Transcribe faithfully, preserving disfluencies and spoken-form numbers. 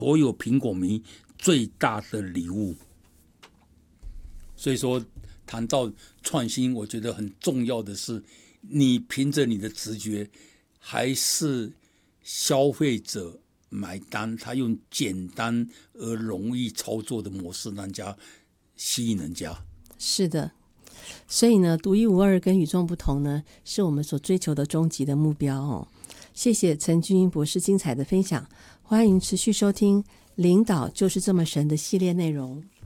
所有苹果迷最大的礼物。所以说谈到创新，我觉得很重要的是你凭着你的直觉，还是消费者买单，他用简单而容易操作的模式让人家吸引人家。 是的，所以呢，独一无二跟与众不同呢，是我们所追求的终极的目标哦。谢谢陈俊英博士精彩的分享，欢迎持续收听领导就是这么神的系列内容。